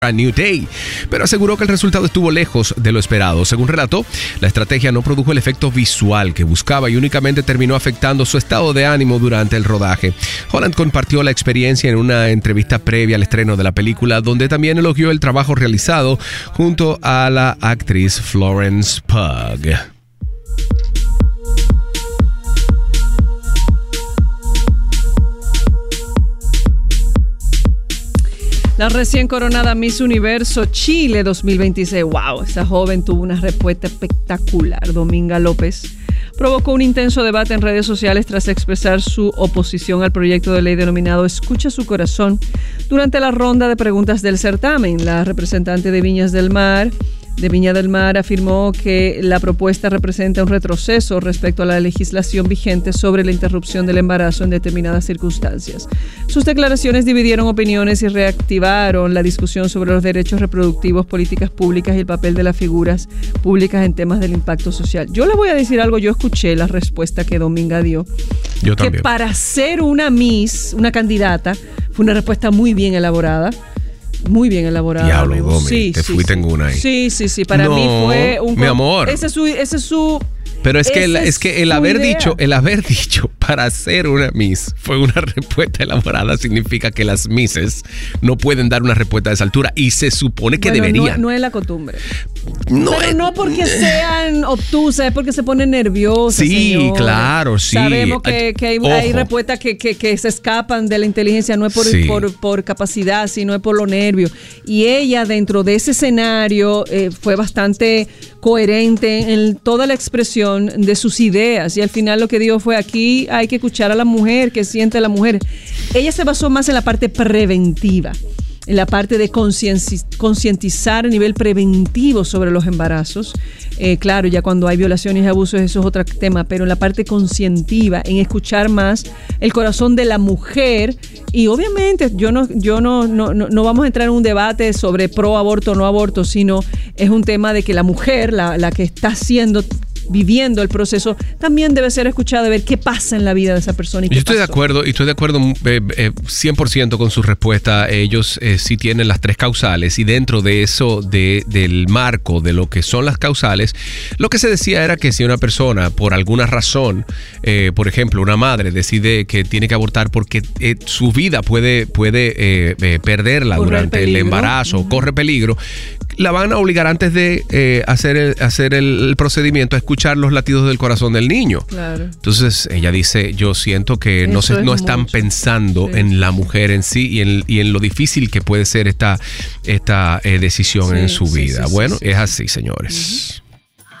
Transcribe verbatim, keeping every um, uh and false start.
A New Day, pero aseguró que el resultado estuvo lejos de lo esperado. Según relató, la estrategia no produjo el efecto visual que buscaba y únicamente terminó afectando su estado de ánimo durante el rodaje. Holland compartió la experiencia en una entrevista previa al estreno de la película, donde también elogió el trabajo realizado junto a la actriz Florence Pugh. La recién coronada Miss Universo Chile dos mil veintiséis, wow, esa joven tuvo una respuesta espectacular. Dominga López provocó un intenso debate en redes sociales tras expresar su oposición al proyecto de ley denominado Escucha su corazón durante la ronda de preguntas del certamen. La representante de Viñas del Mar de Viña del Mar afirmó que la propuesta representa un retroceso respecto a la legislación vigente sobre la interrupción del embarazo en determinadas circunstancias. Sus declaraciones dividieron opiniones y reactivaron la discusión sobre los derechos reproductivos, políticas públicas y el papel de las figuras públicas en temas del impacto social. Yo le voy a decir algo, yo escuché la respuesta que Dominga dio. Yo también. Que para ser una Miss, una candidata, fue una respuesta muy bien elaborada. Muy bien elaborada. Diablo, Domi, sí, te sí, fuiste sí. en una ahí. Sí, sí, sí. Para no, mí fue un... mi amor. Ese es su... Ese es su Pero es que, el, es que el haber idea. dicho, el haber dicho para ser una Miss fue una respuesta elaborada, significa que las Misses no pueden dar una respuesta de esa altura y se supone que bueno, deberían. No, no es la costumbre. No Pero es, no porque sean obtusas, es porque se ponen nerviosas. Sí, señores. claro, sí. Sabemos que, que hay, hay respuestas que, que, que se escapan de la inteligencia, no es por, sí. por, por capacidad, sino es por los nervios. Y ella, dentro de ese escenario, eh, fue bastante coherente en toda la expresión de sus ideas. Y al final lo que dijo fue: aquí hay que escuchar a la mujer, que siente la mujer. Ella se basó más en la parte preventiva, en la parte de concientizar a nivel preventivo sobre los embarazos. Eh, claro, ya cuando hay violaciones y abusos eso es otro tema, pero en la parte conscientiva, en escuchar más el corazón de la mujer. Y obviamente yo no, yo no, no, no, no vamos a entrar en un debate sobre pro aborto o no aborto, sino es un tema de que la mujer, la, la que está haciendo viviendo el proceso, también debe ser escuchada, de ver qué pasa en la vida de esa persona. Y qué Yo estoy pasó. de acuerdo, y estoy de acuerdo eh, eh, cien por ciento con su respuesta. Ellos eh, sí tienen las tres causales, y dentro de eso, de, del marco de lo que son las causales, lo que se decía era que si una persona, por alguna razón, eh, por ejemplo, una madre decide que tiene que abortar porque eh, su vida puede, puede eh, eh, perderla Corre durante el, peligro. el embarazo, uh-huh. corre peligro, la van a obligar antes de eh, hacer, el, hacer el, el procedimiento a escuchar los latidos del corazón del niño. Claro. Entonces ella dice, yo siento que no, se, no están mucho. pensando sí. en la mujer en sí y en, y en lo difícil que puede ser esta, esta eh, decisión sí, en su vida. Sí, sí, bueno, sí, es así, señores. Uh-huh.